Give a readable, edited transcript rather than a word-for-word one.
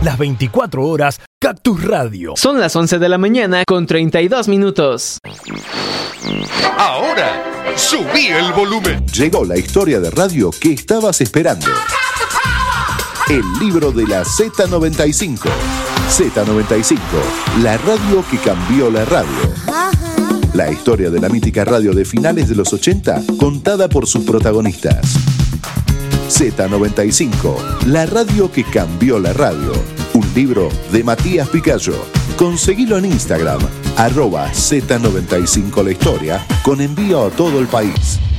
Las 24 horas, Cactus Radio. Son las 11 de la mañana con 32 minutos. Ahora, subí el volumen. Llegó la historia de radio que estabas esperando. El libro de la Z95. Z95, la radio que cambió la radio. La historia de la mítica radio de finales de los 80, contada por sus protagonistas. Z95, la radio que cambió la radio. Un libro de Matías Picayo. Conseguilo en Instagram, @Z95 la historia, con envío a todo el país.